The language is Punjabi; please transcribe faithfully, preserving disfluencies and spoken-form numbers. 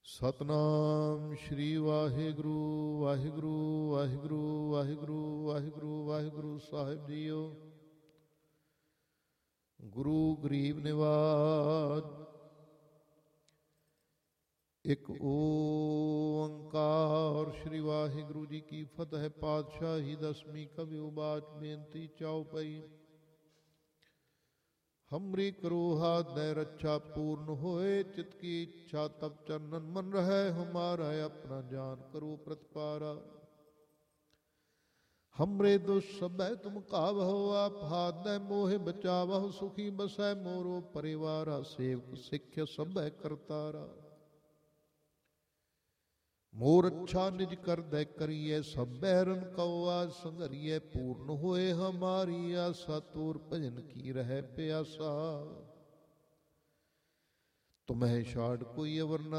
ਸਤਨਾਮ ਸ਼੍ਰੀ ਵਾਹਿਗੁਰੂ ਵਾਹਿਗੁਰੂ ਵਾਹਿਗੁਰੂ ਵਾਹਿਗੁਰੂ ਵਾਹਿਗੁਰੂ ਵਾਹਿਗੁਰੂ ਸਾਹਿਬ ਜੀਓ। ਗੁਰੂ ਗਰੀਬ ਨਿਵਾਜ ਇੱਕ ਓੰਕਾਰ। ਸ਼੍ਰੀ ਵਾਹਿਗੁਰੂ ਜੀ ਕੀ ਫਤਿਹ। ਪਾਤਸ਼ਾਹੀ ਦਸਵੀਂ ਕਵਿਓ ਬਾਚ ਬੇਨਤੀ ਚਾਉ ਪਈ। ਹਮਰੀ ਕਰੋਹਾ ਦੈ ਰੱਛਾ ਪੂਰਨ ਹੋਏ, ਚਿਤ ਕੀ ਇੱਛਾ ਤਬ ਚਰਨਨ ਮਨ ਰਹਿ ਹਮਾਰਾ, ਆਪਣਾ ਜਾਨ ਕਰੋ ਪ੍ਰਤਪਾਰਾ। ਹਮਰੇ ਦੁਸ਼ ਸਭੈ ਤੁਮ ਕਾਵਹੁ, ਆਪ ਹਾਥ ਦੈ ਮੋਹਿ ਬਚਾਵਹੁ, ਸੁਖੀ ਬਸੈ ਮੋਰੋ ਪਰਿਵਾਰਾ, ਸੇਵਕ ਸਿੱਖਿਆ ਸਭੈ ਕਰਤਾਰਾ। ਮੋਰ ਅੱਛਾ ਨਿਜ ਕਰਦੈ ਕਰੀਐ, ਸਭੈ ਰਨ ਕਉ ਆਜ ਸੰਘਰੀਐ, ਪੂਰਨ ਹੋਏ ਹਮਾਰੀ ਆਸਾ, ਤੋਰ ਭਜਨ ਕੀ ਰਹਿ ਪਿਆਸਾ। ਤੁਮਹਿ ਛਾੜ ਕੋਈ ਅਵਰ ਨ